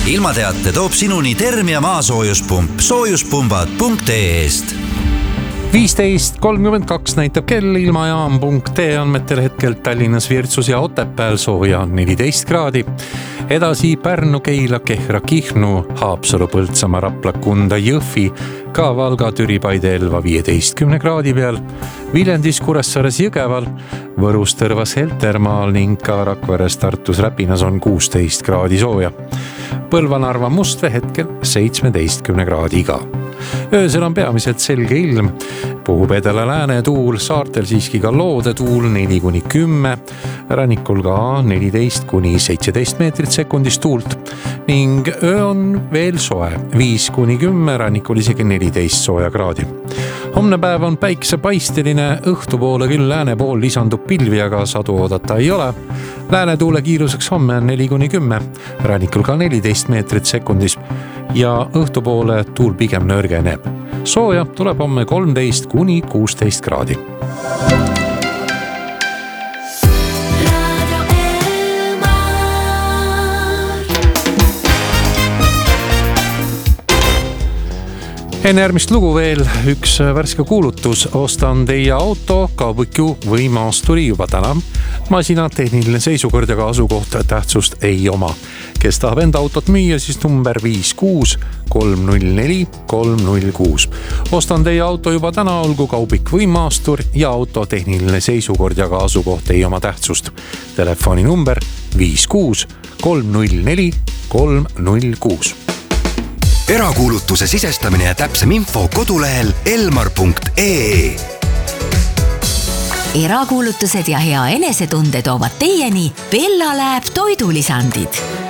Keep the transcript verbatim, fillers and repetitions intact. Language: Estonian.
ilmateate toob sinuni Termia maasoojuspump soojuspumbad punkt ee-st. viisteist kolmkümmend kaks näitab kell, ilmajaam punkt ee andmetel hetkel Tallinnas, Virtsus ja Otepääl sooja neliteist kraadi. Edasi Pärnu, Keila, Kehra, Kihnu, Haapsalu, Põltsamaa, Rapla, Kunda, Jõhvi, ka Valga, Türi, Paide, Elva viieteistkümne kraadi peal. Viljandis, Kuressaares, Jõgeval, Võrus, Tõrvas, Heltermaal ning ka Rakveres, Tartus, Räpinas on kuusteist kraadi sooja. Põlva, Narva, Mustvee hetkel seitsmeteistkümne kraadiga. Öösel on peamiselt selge ilm, puhub edela lääne tuul, saartel siiski ka loode tuul neli kuni kümme, rannikul ka neliteist kuni seitseteist meetrit sekundis tuult ning öö on veel soe, viis kuni kümme, rannikul isegi neliteist sooja kraadi. Homne päev on päiksepaisteline, õhtupoole küll lääne pool lisandub pilvi, aga sadu oodata ei ole. Lääne tuule kiiruseks homme on neli kuni kümme, rannikul ka neliteist meetrit sekundis ja õhtupoole tuul pigem nõrgeneb. Sooja tuleb homme kolmteist kuni kuusteist kraadi. Enne järgmist lugu veel üks värske kuulutus. Ostan teie auto, kaubiku või maasturi juba täna. Masina tehniline seisukord ja asukoht tähtsust ei oma. Kes tahab enda autot müüa, siis number viis kuus kolm null neli kolm null kuus. Ostan teie auto juba täna, olgu kaubik või maastur ja auto tehniline seisukord ja asukoht ei oma tähtsust. Telefoni number viis kuus kolm null neli kolm null kuus. Erakuulutuse sisestamine ja täpsem info kodulehel elmar punkt ee. Erakuulutused ja hea enesetunde toovad teieni Bella Lab toidulisandid.